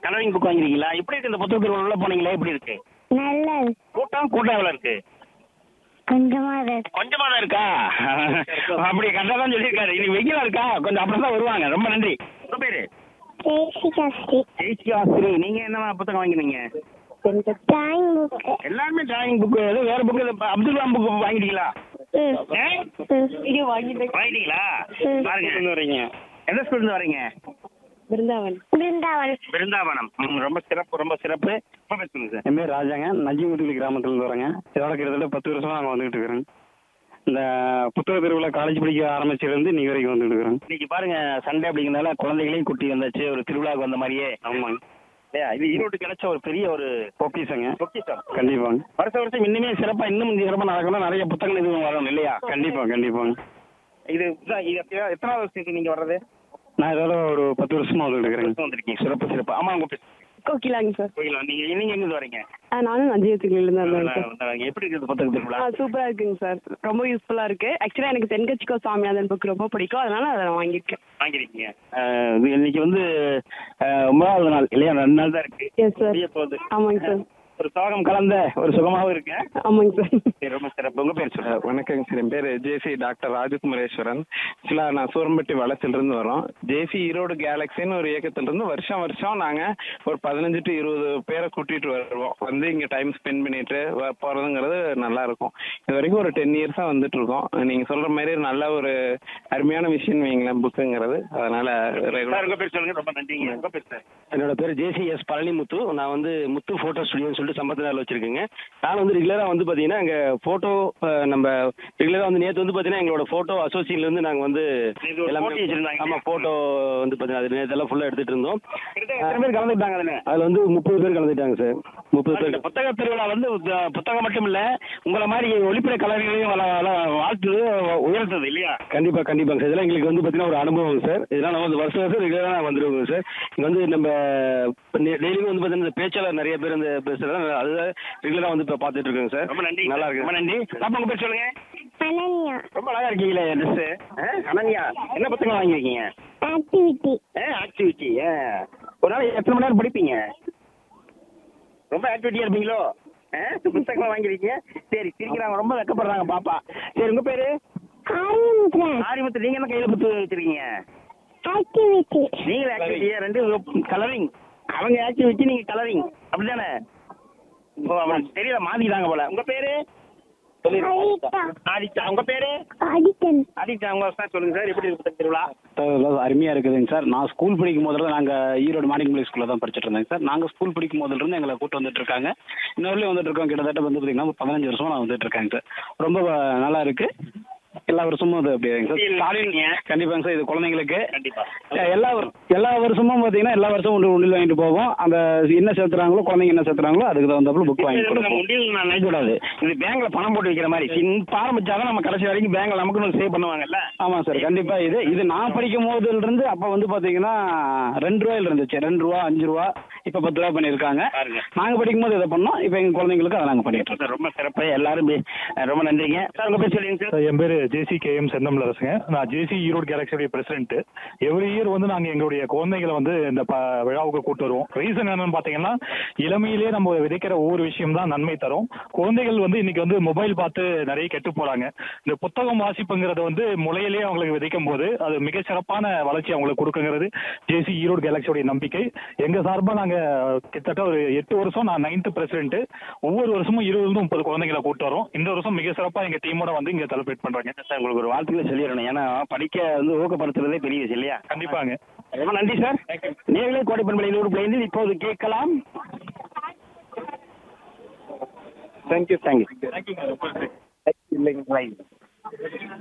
Colouring book வாங்கிருக்கீங்களா? எப்படி இருக்கு இந்த புத்தக திருவிழா உள்ள போனீங்களே எப்படி இருக்கு? நல்லது. கூட்டம் எவ்வளவு இருக்கு? கொஞ்சமா இருக்கு. கொஞ்சமா தான் இருக்கா? அப்படி கரெக்டா தான் சொல்லியிருக்காரு. இன்னைக்கு வெயிலா இருக்கா? கொஞ்சம் அப்புறம் தான் வருவாங்க. ரொம்ப நன்றி. உங்க பேரு? ஜெய்சிகாஸ்ரீ. நீங்க என்ன புத்தகம் வாங்கினீங்க? Drawing book. எல்லாருமே டிராயிங் புக். ஏதோ வேற புக் அப்துல் கலாம் புக் வாங்கிட்டீங்களா? வாங்கிட்டீங்களா? பாருங்க வரீங்க. எந்த ஸ்கூல்ல இருந்து வரீங்க? பிருந்தாவனம். ரொம்ப சிறப்பு ரொம்ப சிறப்பு. சார் என் பேர் ராஜாங்க. நஞ்சிமுத்துக்குளி கிராமத்துலேருந்து வரேங்க. இதோட கிட்டத்தட்ட 10 வருஷமா நாங்கள் வந்துகிட்டு இருக்கிறோம். இந்த புத்தக திருவிழா காலேஜ் படிக்க ஆரம்பிச்சிலேருந்து இன்னைக்கு வரைக்கும் வந்துட்டு இருக்கிறோம். இன்னைக்கு பாருங்க சண்டே அப்படிங்கிறதுனால குழந்தைகளையும் கூட்டி வந்தாச்சு. ஒரு திருவிழாவுக்கு வந்த மாதிரியே. ஆமாங்க. இது ஈரோடு கிடைச்ச ஒரு பெரிய ஒரு பொக்கிஷங்க. பொக்கிஷம். கண்டிப்பாங்க. வருஷம் இன்னுமே சிறப்பா இன்னும் சிறப்பா நடக்கணும். நிறைய புத்தகங்கள் எதுவும் வரணும் இல்லையா? கண்டிப்பாங்க. இது எத்தனாவது வருஷத்துக்கு நீங்க வர்றது? நான் இதோட ஒரு 10 வருஷமா வந்துட்டு இருக்கிறேன். வந்திருக்கீங்க. சிறப்பு. ஆமா உங்க பேர்? கோகிலாங்க சார். கோகிலா. நீங்க எங்க வரீங்க? நானும் நஞ்சியத்துலேருந்து வந்தேன். எப்படி இருக்குது புத்தக திருவிழா? சூப்பரா இருக்குங்க சார். ரொம்ப யூஸ்ஃபுல்லா இருக்கு. ஆக்சுவலா எனக்கு தென்கட்சிக்கோ சாமிநாதன் புக் ரொம்ப பிடிக்கும். அதனால அதை நான் வாங்கியிருக்கேன். வாங்கிருக்கீங்க. இன்னைக்கு வந்து 9வது நாள் இல்லையா? 2 நாள் தான் இருக்கு. Yes sir. ஆமாங்க சார். ஒரு சோகம் கலந்த ஒரு சுகமாவும் இருக்கு. ஆமாங்க சார். ரொம்ப சிறப்பு. உங்க பேர் சொல்லுங்க. வணக்கங்க சார். என் பேர் ஜேசி டாக்டர் ராஜகுமரேஸ்வரன். ஆக்சுவலாக நான் சூரம்பட்டி வளத்திலிருந்து வரோம். ஜேசி ஈரோடு கேலக்சின்னு ஒரு இயக்கத்திலிருந்து வருஷம் நாங்கள் ஒரு 15 to 20 பேரை கூட்டிகிட்டு வருவோம். வந்து இங்கே டைம் ஸ்பெண்ட் பண்ணிட்டு போகிறதுங்கிறது நல்லா இருக்கும். இது வரைக்கும் ஒரு 10 இயர்ஸாக வந்துட்டு இருக்கோம். நீங்கள் சொல்கிற மாதிரி நல்ல ஒரு அருமையான விஷயம் வைங்களேன் புக்குங்கிறது. அதனால உங்க பேர் சொல்லுங்க. ரொம்ப நன்றிங்க. உங்க பேர் சார்? என்னோட பேர் ஜேசிஎஸ் பழனிமுத்து. நான் வந்து முத்து ஃபோட்டோ ஸ்டுடியோன்னு சொல்லிட்டு சம்பத்தினால வச்சிருக்கேங்க. நான் வந்து ரெகுலராக வந்து பார்த்தீங்கன்னா எங்க ஃபோட்டோ நம்ம ரெகுலராக வந்து நேற்று வந்து பார்த்தீங்கன்னா எங்களோட ஃபோட்டோ அசோசியேட்லேருந்து நாங்கள் வந்து எல்லாமே வச்சிருந்தாங்க. ஆமாம் ஃபோட்டோ வந்து பார்த்தீங்கன்னா அது நேற்றெல்லாம் ஃபுல்லாக எடுத்துகிட்டு இருந்தோம். எத்தனை பேர் கலந்துட்டாங்க அதில் வந்து 30 பேர் கலந்துட்டாங்க சார். 30 பேர். புத்தக திருவிழா வந்து புத்தகம் மட்டும் இல்ல உங்களை மாதிரி ஒளிப்பட கலைஞர்களையும் வாழ்த்து உயர்த்தது இல்லையா? கண்டிப்பாங்க சார். இதெல்லாம் எங்களுக்கு வந்து பார்த்தீங்கன்னா ஒரு அனுபவம் சார். இதெல்லாம் நம்ம வந்து வருஷம் ரெகுலராக வந்துருவோங்க சார். இங்கே வந்து நம்ம டெய்லியும் வந்து பார்த்தீங்கன்னா பேச்சாளர் நிறைய பேர் இந்த பேசுகிறதா அதுதான் ரெகுலராக வந்து இப்போ பார்த்துட்டு இருக்கோங்க சார். ரொம்ப நன்றி. நல்லா இருக்கு. ரொம்ப நன்றி. பாப்பா உங்க பேர் சொல்லுங்க. அனன்யா. ரொம்ப அழகா இருக்கீங்களே ட்ரெஸ். அனன்யா என்ன புத்தகம் வாங்கியிருக்கீங்க? ஆக்டிவிட்டி. ஒரு நாள் எத்தனை மணி நேரம் படிப்பீங்க? ரொம்ப ஆக்டிவிட்டியா இருப்பீங்களோ? புத்தகம் வாங்கிருக்கீங்க. சரி சிரிக்கிறாங்க. ரொம்ப வெக்கப்படுறாங்க பாப்பா. சரி உங்க பேரு? ஆரிமுத்து. நீங்க என்ன கையில புத்தகம் வச்சிருக்கீங்க? ஆக்டிவிட்டி. நீங்க ஆக்டிவிட்டியா? 2 கலரிங். அவங்க ஆக்டிவிட்டி நீங்க கலரிங் அப்படிதானே? தெரியல மாத்திட்டாங்க போல. உங்க பேரு? ஆதித்யா. உங்க பேரு? ஆதித்யா. உங்க சார் சொல்லுங்க சார். எப்படி இருக்கு திருவிழா? அருமையா இருக்குதுங்க சார். நான் ஸ்கூல் படிக்கும் போதுல நாங்க ஈரோடு மார்னிங் பப்ளிக் ஸ்கூல்ல தான் படிச்சுட்டு இருந்தேங்க சார். நாங்க ஸ்கூல் படிக்கும் போதுல இருந்து எங்களை கூட்டு வந்துட்டு இருக்காங்க. இன்னொருலயும் வந்துட்டு இருக்கோம். கிட்டத்தட்ட வந்து பாத்தீங்கன்னா 15 வருஷமா நான் வந்துட்டு இருக்கேங்க சார். ரொம்ப நல்லா இருக்கு. எல்லா வருஷமும் அது அப்படியாங்க சார். கண்டிப்பாங்க சார். இது குழந்தைங்களுக்கு கண்டிப்பா எல்லா வருஷமும் பாத்தீங்கன்னா எல்லா வருஷமும் ஒன்று வாங்கிட்டு போவோம். அந்த என்ன சேர்த்துறாங்களோ குழந்தைங்க என்ன சேர்த்துறாங்களோ அதுக்கு தகுந்தாப்புல புக் வாங்கி கொடுப்போம். நான் நினைக்கூடாது. இது பேங்க்ல பணம் போட்டு வைக்கிற மாதிரி ஆரம்பிச்சாதான் நம்ம கடைசி வரைக்கும் பேங்க்ல நமக்கு சேவ் பண்ணுவாங்கல்ல. ஆமா சார். கண்டிப்பா. இது நான் படிக்கும் போதுல இருந்து அப்ப வந்து பாத்தீங்கன்னா 2 ரூபாயில இருந்துச்சு. 2 ரூபா 5 ரூபா இப்ப 10 ரூபா பண்ணிருக்காங்க. நாங்க படிக்கும் போது இதை பண்ணோம். இப்ப எங்க குழந்தைங்களுக்கு அதை நாங்க பண்ணிட்டு இருக்கோம். ரொம்ப சிறப்பு. எல்லாரும் ரொம்ப நன்றிங்க சார். உங்க பேர் சொல்லுங்க சார். என் பேரு ஜேசி KM செந்தமிழரசுங்க. நான் ஜேசி ஈரோடு கேலக்சியோட பிரசிடென்ட். எவ்ரி இயர் வந்து நாங்க எங்களுடைய குழந்தைகளை வந்து இந்த விழாவுக்கு கூட்டு வருவோம். ரீசன் என்னன்னு பாத்தீங்கன்னா இளமையிலேயே நம்ம விதைக்கிற ஒவ்வொரு விஷயம் தான் நன்மை தரும். குழந்தைகள் வந்து இன்னைக்கு வந்து மொபைல் பார்த்து நிறைய கெட்டு போறாங்க. இந்த புத்தகம் வாசிப்புங்கிறது வந்து முளையிலேயே அவங்களுக்கு விதைக்கும் போது அது மிக சிறப்பான வளர்ச்சி அவங்களுக்கு கொடுக்குங்கிறது ஜேசி ஈரோடு கேலக்சியோட நம்பிக்கை. எங்க சார்பா நாங்க கிட்டத்தட்ட ஒரு 8 வருஷம் நான் 9th பிரசிடென்ட். ஒவ்வொரு வருஷமும் 20 to 30 குழந்தைகளை கூட்டு வரோம். இந்த வருஷம் மிக சிறப்பா எங்க டீமோட வந்து இங்க செலிப்ரேட் பண்றாங்க. உங்களுக்கு ஒரு வாழ்த்துக்களை சொல்லிடணும். ஏன்னா படிக்க வந்து ஊக்கப்படுத்துறதே பெரிய விஷயம் இல்லையா? கண்டிப்பாங்க. ரொம்ப நன்றி சார். நேர்களே கோடை பண்பலை 100.5 இப்போது கேட்கலாம். தேங்க்யூ. இல்லைங்க.